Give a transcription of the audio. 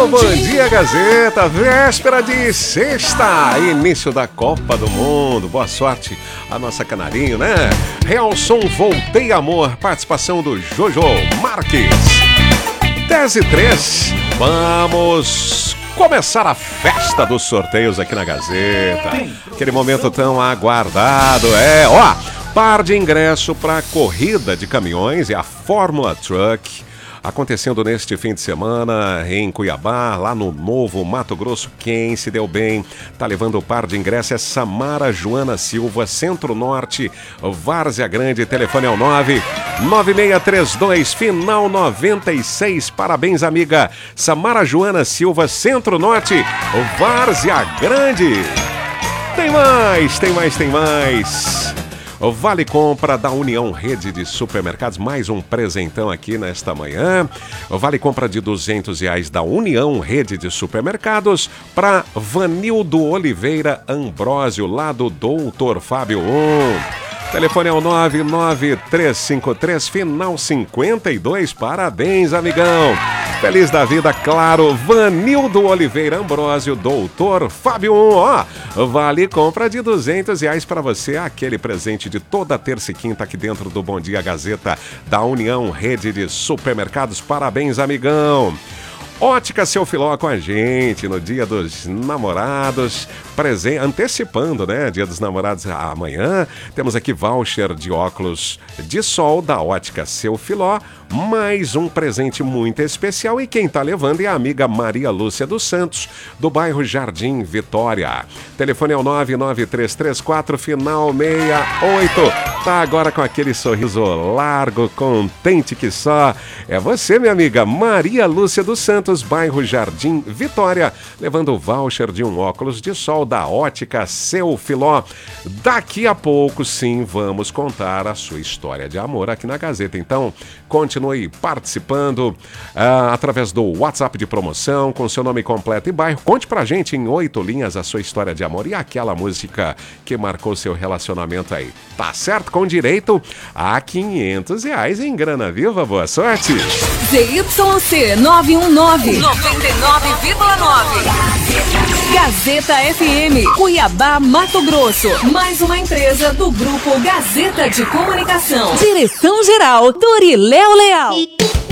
no Bom Dia Gazeta, véspera de sexta, início da Copa do Mundo. Boa sorte a nossa canarinho, né? Realson Voltei Amor, participação do Jojo Marques. 10h03, vamos começar a festa dos sorteios aqui na Gazeta. Aquele momento tão aguardado, par de ingresso para a corrida de caminhões e a Fórmula Truck, acontecendo neste fim de semana em Cuiabá, lá no Novo Mato Grosso. Quem se deu bem tá levando o par de ingressos é Samara Joana Silva, Centro-Norte, Várzea Grande. Telefone é o 99632, final 96. Parabéns, amiga Samara Joana Silva, Centro-Norte, Várzea Grande. Tem mais. O Vale Compra da União Rede de Supermercados, mais um presentão aqui nesta manhã. O Vale Compra de R$200 da União Rede de Supermercados para Vanildo Oliveira Ambrósio, lá do Doutor Fábio 1. Telefone é o 99353, final 52. Parabéns, amigão. Feliz da vida, claro. Vanildo Oliveira Ambrósio, Doutor Fábio 1. Vale compra de R$200 para você. Aquele presente de toda terça e quinta aqui dentro do Bom Dia Gazeta da União Rede de Supermercados. Parabéns, amigão. Ótica Seu Filó com a gente no Dia dos Namorados, antecipando, né? Dia dos Namorados amanhã. Temos aqui voucher de óculos de sol da Ótica Seu Filó, mais um presente muito especial. E quem tá levando é a amiga Maria Lúcia dos Santos, do bairro Jardim Vitória. Telefone é o 99334, final 68. Tá agora com aquele sorriso largo, contente que só. É você, minha amiga Maria Lúcia dos Santos, bairro Jardim Vitória, levando o voucher de um óculos de sol da Ótica Seu Filó. Daqui a pouco, sim, vamos contar a sua história de amor aqui na Gazeta. Então, continue participando através do WhatsApp de promoção, com seu nome completo e bairro. Conte pra gente em 8 linhas a sua história de amor e aquela música que marcou seu relacionamento aí. Tá certo? Com direito a R$500 em grana viva. Boa sorte! ZYC 919, 99,9. Gazeta FM, Cuiabá, Mato Grosso. Mais uma empresa do Grupo Gazeta de Comunicação. Direção-geral, Doriléo Leal.